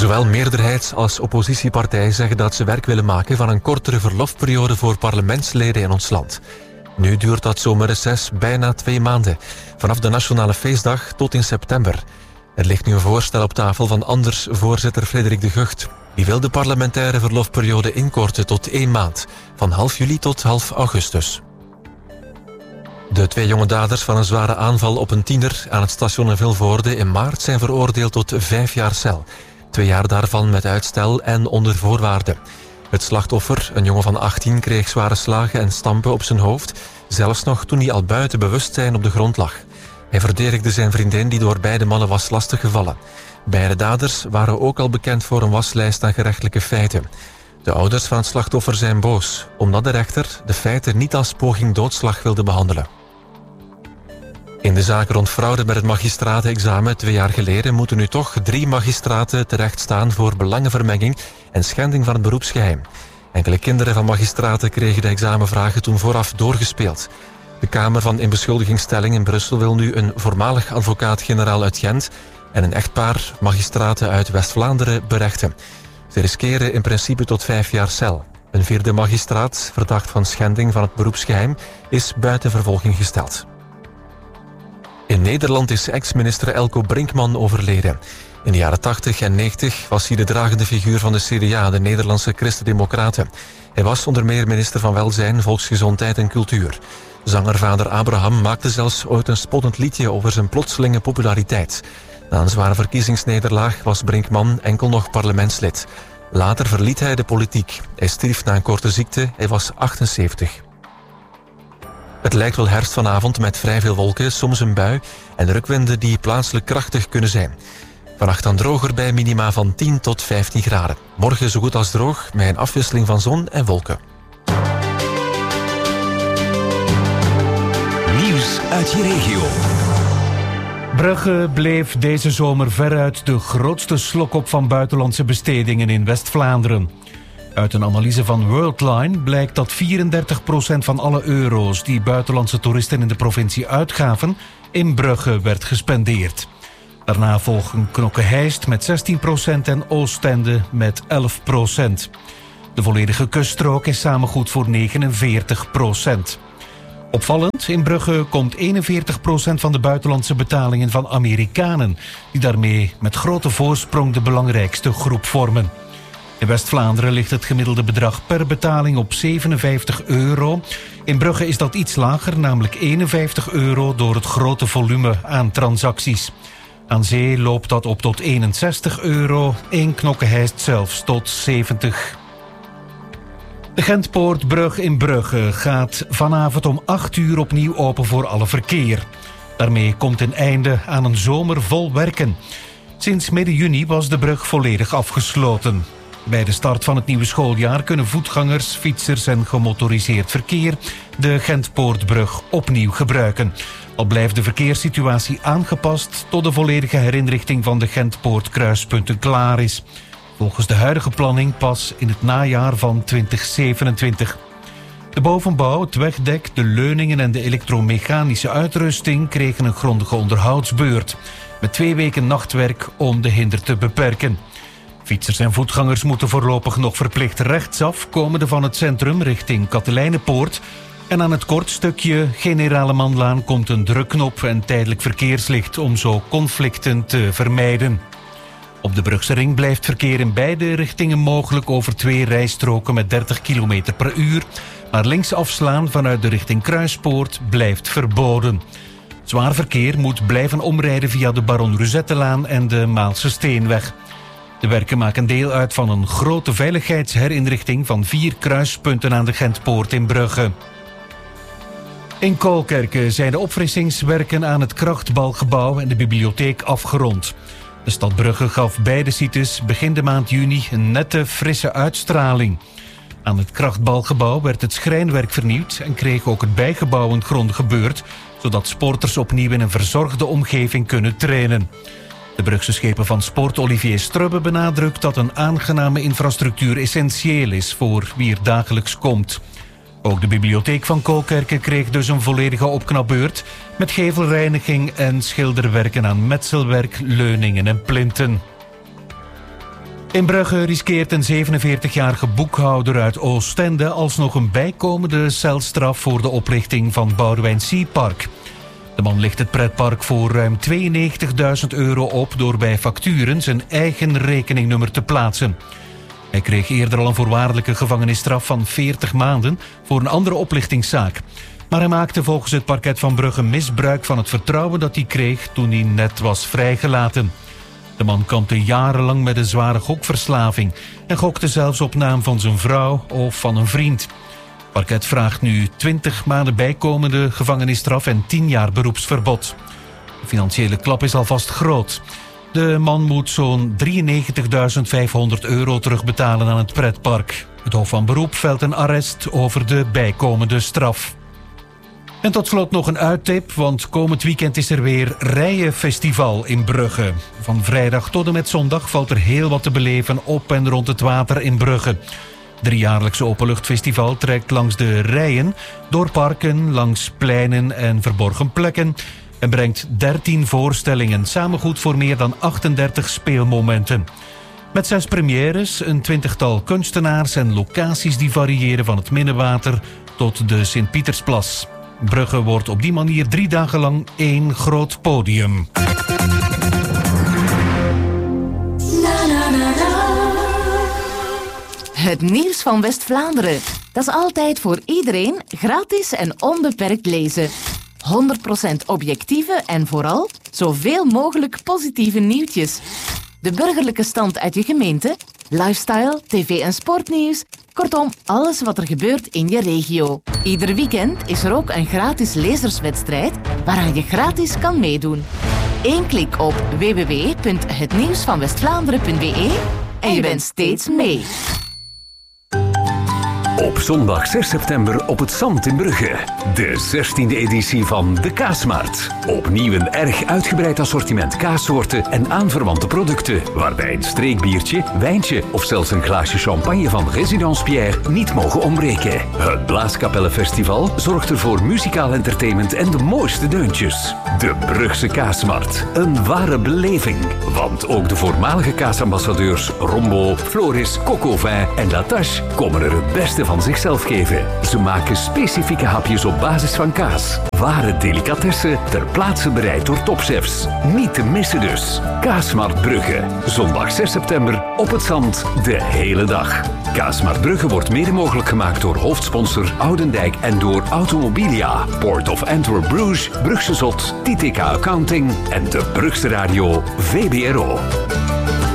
Zowel meerderheids- als oppositiepartijen zeggen dat ze werk willen maken van een kortere verlofperiode voor parlementsleden in ons land. Nu duurt dat zomerreces bijna 2 maanden, vanaf de nationale feestdag tot in september. Er ligt nu een voorstel op tafel van Anders-voorzitter Frederik de Gucht. Die wil de parlementaire verlofperiode inkorten tot 1 maand, van half juli tot half augustus. De 2 jonge daders van een zware aanval op een tiener aan het station in Vilvoorde in maart zijn veroordeeld tot 5 jaar cel. 2 jaar daarvan met uitstel en onder voorwaarden. Het slachtoffer, een jongen van 18, kreeg zware slagen en stampen op zijn hoofd, zelfs nog toen hij al buiten bewustzijn op de grond lag. Hij verdedigde zijn vriendin die door beide mannen was lastiggevallen. Beide daders waren ook al bekend voor een waslijst aan gerechtelijke feiten. De ouders van het slachtoffer zijn boos, omdat de rechter de feiten niet als poging doodslag wilde behandelen. In de zaak rond fraude met het magistratenexamen 2 jaar geleden moeten nu toch 3 magistraten terechtstaan voor belangenvermenging en schending van het beroepsgeheim. Enkele kinderen van magistraten kregen de examenvragen toen vooraf doorgespeeld. De Kamer van Inbeschuldigingsstelling in Brussel wil nu een voormalig advocaat-generaal uit Gent en een echtpaar magistraten uit West-Vlaanderen berechten. Ze riskeren in principe tot 5 jaar cel. Een 4e magistraat, verdacht van schending van het beroepsgeheim, is buiten vervolging gesteld. In Nederland is ex-minister Elko Brinkman overleden. In de jaren 80 en 90 was hij de dragende figuur van de CDA, de Nederlandse Christen-Democraten. Hij was onder meer minister van Welzijn, Volksgezondheid en Cultuur. Zangervader Abraham maakte zelfs ooit een spottend liedje over zijn plotselinge populariteit. Na een zware verkiezingsnederlaag was Brinkman enkel nog parlementslid. Later verliet hij de politiek. Hij stierf na een korte ziekte, hij was 78. Het lijkt wel herfst vanavond met vrij veel wolken, soms een bui en rukwinden die plaatselijk krachtig kunnen zijn. Vannacht dan droger bij minima van 10 tot 15 graden. Morgen zo goed als droog, met een afwisseling van zon en wolken. Nieuws uit je regio. Brugge bleef deze zomer veruit de grootste slok op van buitenlandse bestedingen in West-Vlaanderen. Uit een analyse van Worldline blijkt dat 34% van alle euro's die buitenlandse toeristen in de provincie uitgaven in Brugge werd gespendeerd. Daarna volgen Knokke-Heist met 16% en Oostende met 11%. De volledige kuststrook is samen goed voor 49%. Opvallend, in Brugge komt 41% van de buitenlandse betalingen van Amerikanen, die daarmee met grote voorsprong de belangrijkste groep vormen. In West-Vlaanderen ligt het gemiddelde bedrag per betaling op €57. In Brugge is dat iets lager, namelijk €51 door het grote volume aan transacties. Aan zee loopt dat op tot €61, in Knokke-Heist zelfs tot 70. De Gentpoortbrug in Brugge gaat vanavond om 8 uur opnieuw open voor alle verkeer. Daarmee komt een einde aan een zomer vol werken. Sinds midden juni was de brug volledig afgesloten. Bij de start van het nieuwe schooljaar kunnen voetgangers, fietsers en gemotoriseerd verkeer de Gentpoortbrug opnieuw gebruiken. Al blijft de verkeerssituatie aangepast tot de volledige herinrichting van de Gentpoortkruispunten klaar is. Volgens de huidige planning pas in het najaar van 2027. De bovenbouw, het wegdek, de leuningen en de elektromechanische uitrusting kregen een grondige onderhoudsbeurt. Met 2 weken nachtwerk om de hinder te beperken. Fietsers en voetgangers moeten voorlopig nog verplicht rechtsaf, komende van het centrum richting Katelijnepoort. En aan het kortstukje Generale Manlaan komt een drukknop en tijdelijk verkeerslicht om zo conflicten te vermijden. Op de Brugse ring blijft verkeer in beide richtingen mogelijk over 2 rijstroken met 30 km per uur. Maar links afslaan vanuit de richting Kruispoort blijft verboden. Zwaar verkeer moet blijven omrijden via de Baron Ruzettelaan en de Maalse Steenweg. De werken maken deel uit van een grote veiligheidsherinrichting van 4 kruispunten aan de Gentpoort in Brugge. In Kolkerke zijn de opfrissingswerken aan het krachtbalgebouw en de bibliotheek afgerond. De stad Brugge gaf beide sites begin de maand juni een nette, frisse uitstraling. Aan het krachtbalgebouw werd het schrijnwerk vernieuwd en kreeg ook het bijgebouw een grondige beurt, zodat sporters opnieuw in een verzorgde omgeving kunnen trainen. De Brugse schepen van sport Olivier Strubbe benadrukt dat een aangename infrastructuur essentieel is voor wie er dagelijks komt. Ook de bibliotheek van Kolkerke kreeg dus een volledige opknapbeurt met gevelreiniging en schilderwerken aan metselwerk, leuningen en plinten. In Brugge riskeert een 47-jarige boekhouder uit Oostende alsnog een bijkomende celstraf voor de oprichting van Boudewijn Sea-park. De man ligt het pretpark voor ruim €92.000 op door bij facturen zijn eigen rekeningnummer te plaatsen. Hij kreeg eerder al een voorwaardelijke gevangenisstraf van 40 maanden voor een andere oplichtingszaak. Maar hij maakte volgens het parket van Brugge misbruik van het vertrouwen dat hij kreeg toen hij net was vrijgelaten. De man kampte jarenlang met een zware gokverslaving en gokte zelfs op naam van zijn vrouw of van een vriend. Het parket vraagt nu 20 maanden bijkomende gevangenisstraf en 10 jaar beroepsverbod. De financiële klap is alvast groot. De man moet zo'n €93.500 terugbetalen aan het pretpark. Het Hof van Beroep velt een arrest over de bijkomende straf. En tot slot nog een uittip, want komend weekend is er weer Rijenfestival in Brugge. Van vrijdag tot en met zondag valt er heel wat te beleven op en rond het water in Brugge. Het driejaarlijkse openluchtfestival trekt langs de Rijen, door parken, langs pleinen en verborgen plekken en brengt 13 voorstellingen, samen goed voor meer dan 38 speelmomenten. Met 6 premières, een 20-tal kunstenaars en locaties die variëren van het Minnewater tot de Sint-Pietersplas. Brugge wordt op die manier 3 dagen lang één groot podium. Het nieuws van West-Vlaanderen. Dat is altijd voor iedereen gratis en onbeperkt lezen. 100% objectieve en vooral zoveel mogelijk positieve nieuwtjes. De burgerlijke stand uit je gemeente, lifestyle, tv en sportnieuws. Kortom, alles wat er gebeurt in je regio. Ieder weekend is er ook een gratis lezerswedstrijd waaraan je gratis kan meedoen. 1 klik op www.hetnieuwsvanwestvlaanderen.be en je bent steeds mee. Op zondag 6 september op het Zand in Brugge. De 16e editie van de Kaasmarkt. Opnieuw een erg uitgebreid assortiment kaassoorten en aanverwante producten, waarbij een streekbiertje, wijntje of zelfs een glaasje champagne van Résidence Pierre niet mogen ontbreken. Het Blaaskapellenfestival zorgt er voor muzikaal entertainment en de mooiste deuntjes. De Brugse Kaasmarkt. Een ware beleving. Want ook de voormalige kaasambassadeurs Rombo, Floris, Cocovin en Latache komen er het beste van zichzelf geven. Ze maken specifieke hapjes op basis van kaas. Ware delicatessen ter plaatse bereid door topchefs. Niet te missen dus. Kaasmarkt Brugge. Zondag 6 september op het Zand de hele dag. Kaasmarkt Brugge wordt mede mogelijk gemaakt door hoofdsponsor Oudendijk en door Automobilia, Port of Antwerp Bruges, Brugse Zot, TTK Accounting en de Brugse Radio VBRO.